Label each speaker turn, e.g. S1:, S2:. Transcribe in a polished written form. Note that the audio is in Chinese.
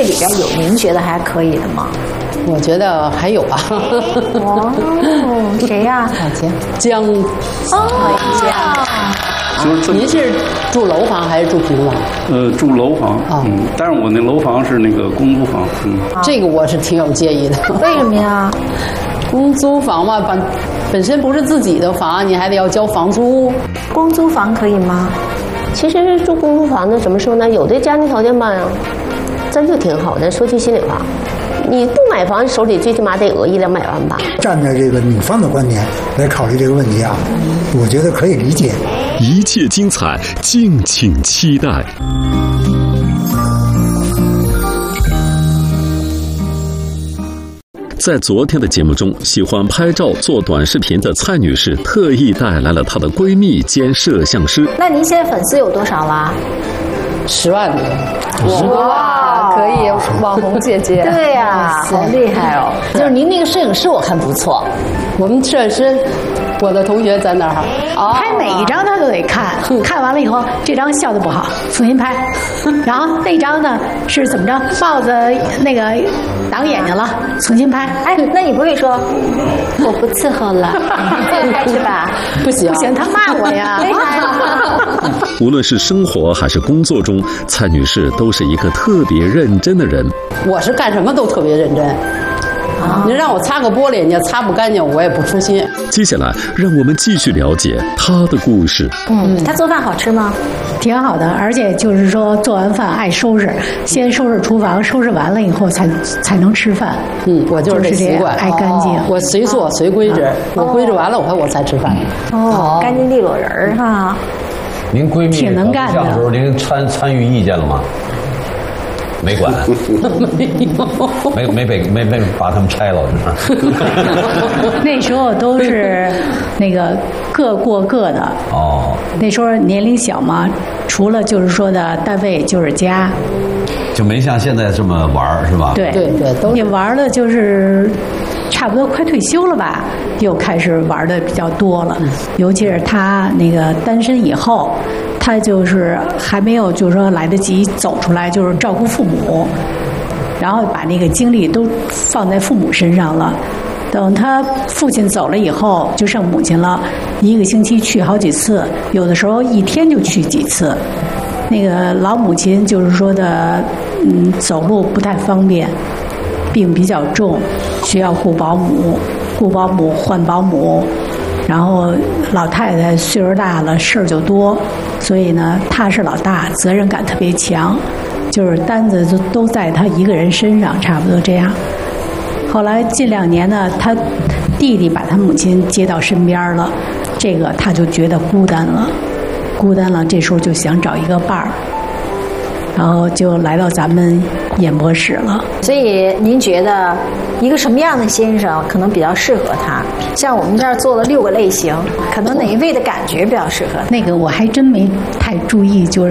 S1: 这里边有您觉得还可以的吗？
S2: 我觉得还有吧。
S1: 哦，谁呀？
S2: 江。您是住楼房还是住平房？
S3: 住楼房。但是我那楼房是那个公租房。
S2: 这个我是挺有介意的。
S1: 为什么呀？
S2: 公租房嘛，本身不是自己的房，你还得要交房租。
S1: 公租房可以吗？
S4: 其实住公租房的怎么说呢？有的家庭条件吧，咱就挺好的。说句心里话，你不买房，手里最起码得讹100-200万吧。
S5: 站在这个女方的观点来考虑这个问题啊，我觉得可以理解。
S6: 一切精彩，敬请期待。在昨天的节目中，喜欢拍照做短视频的蔡女士特意带来了她的闺蜜兼摄像师。
S1: 那您现在粉丝有多少了
S2: ？10万多。
S7: 哇，可以，网红姐姐。
S1: 对呀，好厉害哦！
S7: 就是您那个摄影师，我看不错。
S2: 我们摄影师，我的同学在那儿。
S8: 拍每一张他都得看，看完了以后，这张笑得不好，重新拍。然后那张呢是怎么着？帽子那个挡眼睛了，重新拍。
S1: 哎，那你不会说我不伺候了，你拍去吧？
S2: 不行，
S8: 不行，他骂我呀。
S6: 无论是生活还是工作中，蔡女士都是一个特别认真的人。
S2: 我是干什么都特别认真。你让我擦个玻璃，你要擦不干净，我也不出心。
S6: 接下来，让我们继续了解她的故事。
S1: 她做饭好吃吗？
S8: 挺好的，而且就是说做完饭爱收拾，先收拾厨房，收拾完了以后才能吃饭。
S2: 我就是这习惯，
S8: 爱干净。
S2: 我随做随规制，我规制完了我才吃饭。
S1: 干净利落人哈。
S9: 您闺蜜
S8: 挺能干的。
S9: 的时候，您参与意见了吗？没管，没把他们拆了，是吧？
S8: 那时候都是那个各过各的。那时候年龄小嘛，除了就是说的单位就是家，
S9: 就没像现在这么玩，是吧？
S8: 对，都也玩的就是差不多快退休了吧，又开始玩的比较多了。尤其是他那个单身以后。他就是还没有，就是说来得及走出来，就是照顾父母，然后把那个精力都放在父母身上了。等他父亲走了以后，就剩母亲了，一个星期去好几次，有的时候一天就去几次。那个老母亲就是说的，走路不太方便，病比较重，需要雇保姆换保姆。然后老太太岁数大了，事儿就多，所以呢，她是老大，责任感特别强，就是单子都在她一个人身上，差不多这样。后来近2年呢，她弟弟把她母亲接到身边了，这个她就觉得孤单了，这时候就想找一个伴儿，然后就来到咱们演播室了。
S1: 所以您觉得一个什么样的先生可能比较适合他？像我们这儿做了6个类型，可能哪一位的感觉比较适合？
S8: 那个我还真没太注意，就是